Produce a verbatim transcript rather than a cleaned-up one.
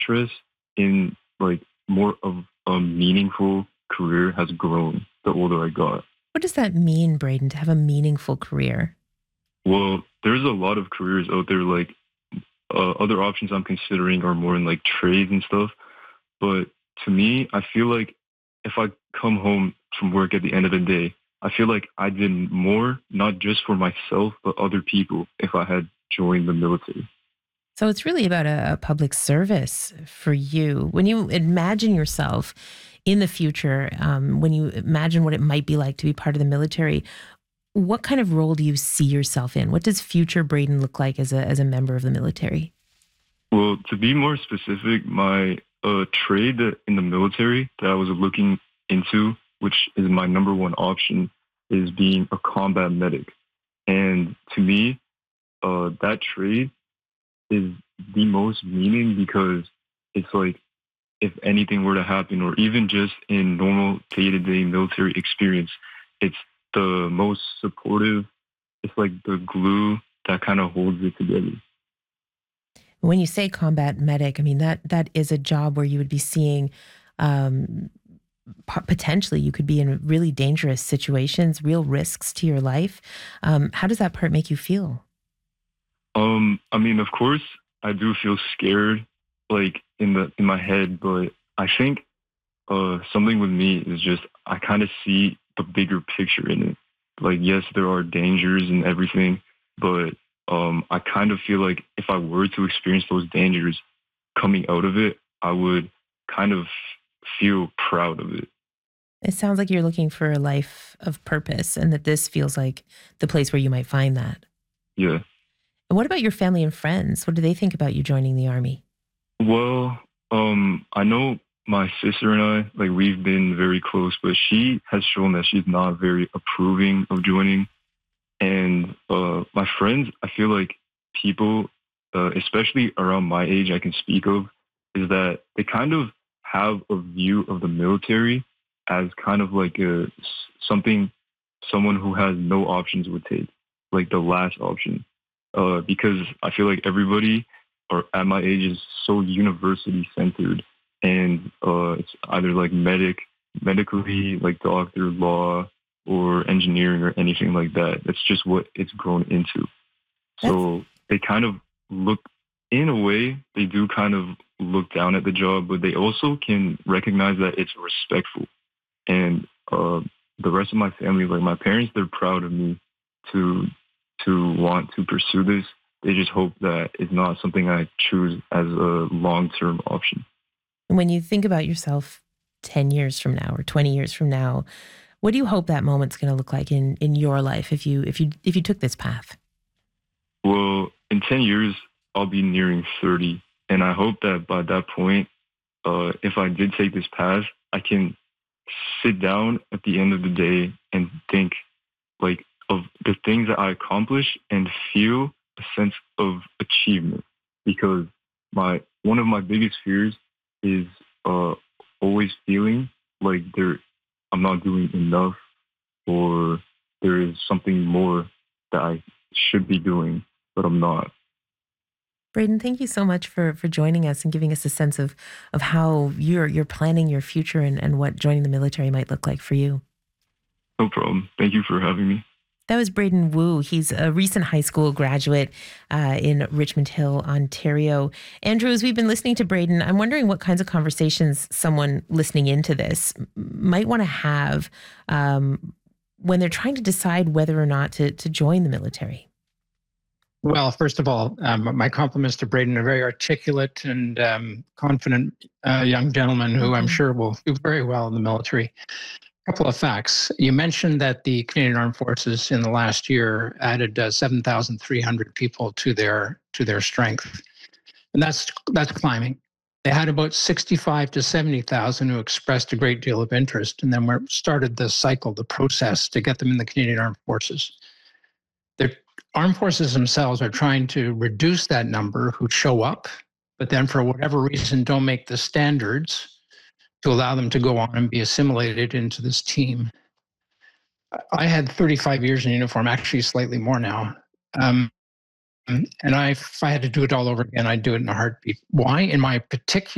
interest in like more of a meaningful career has grown the older I got. What does that mean, Braden, to have a meaningful career? Well, there's a lot of careers out there. Like uh, other options I'm considering are more in like trades and stuff. But to me, I feel like if I come home from work at the end of the day, I feel like I did more, not just for myself, but other people if I had joined the military. So it's really about a, a public service for you. When you imagine yourself in the future, um, when you imagine what it might be like to be part of the military, what kind of role do you see yourself in? What does future Braden look like as a as a member of the military? Well, to be more specific, my uh, trade that- in the military that I was looking into, which is my number one option, is being a combat medic. And to me, uh, that trade is the most meaning because it's like if anything were to happen, or even just in normal day-to-day military experience, it's the most supportive. It's like the glue that kind of holds it together. When you say combat medic, I mean that that is a job where you would be seeing um, po- potentially you could be in really dangerous situations, real risks to your life. Um, how does that part make you feel? Um, I mean, of course, I do feel scared, like in the in my head, but I think uh, something with me is just I kind of see the bigger picture in it. Like, yes, there are dangers and everything, but um, I kind of feel like if I were to experience those dangers coming out of it, I would kind of feel proud of it. It sounds like you're looking for a life of purpose, and that this feels like the place where you might find that. Yeah. And what about your family and friends? What do they think about you joining the army? Well, um, I know my sister and I, like, we've been very close, but she has shown that she's not very approving of joining. And uh, my friends, I feel like people, uh, especially around my age, I can speak of, is that they kind of have a view of the military as kind of like a something someone who has no options would take, like the last option. Uh, because I feel like everybody, or at my age, is so university centered, and uh, it's either like medic, medically, like doctor, law, or engineering or anything like that. That's just what it's grown into. That's So they kind of look, in a way, they do kind of look down at the job, but they also can recognize that it's respectful. And uh, the rest of my family, like my parents, they're proud of me to to want to pursue this. They just hope that it's not something I choose as a long term option. when you think about yourself ten years from now or twenty years from now, what do you hope that moment's going to look like in in your life if you if you if you took this path? Well, in ten years, I'll be nearing thirty. And I hope that by that point, uh, if I did take this path, I can sit down at the end of the day and think like of the things that I accomplished and feel a sense of achievement. Because my one of my biggest fears is uh, always feeling like there I'm not doing enough, or there is something more that I should be doing, but I'm not. Braden, thank you so much for for joining us and giving us a sense of of how you're you're planning your future and, and what joining the military might look like for you. No problem. Thank you for having me. That was Braden Wu. He's a recent high school graduate uh, in Richmond Hill, Ontario. Andrew, as we've been listening to Braden, I'm wondering what kinds of conversations someone listening into this m- might want to have um, when they're trying to decide whether or not to, to join the military. Well, first of all, um, my compliments to Braden, a very articulate and um, confident uh, young gentleman who I'm Mhm. sure will do very well in the military. A couple of facts. You mentioned that the Canadian Armed Forces in the last year added uh, seven thousand three hundred people to their to their strength, and that's that's climbing. They had about sixty-five to seventy thousand who expressed a great deal of interest, and then we started the cycle, the process to get them in the Canadian Armed Forces. The armed forces themselves are trying to reduce that number who show up, but then for whatever reason don't make the standards to allow them to go on and be assimilated into this team. I had thirty-five years in uniform, actually slightly more now. Um, and I, if I had to do it all over again, I'd do it in a heartbeat. Why? In my particular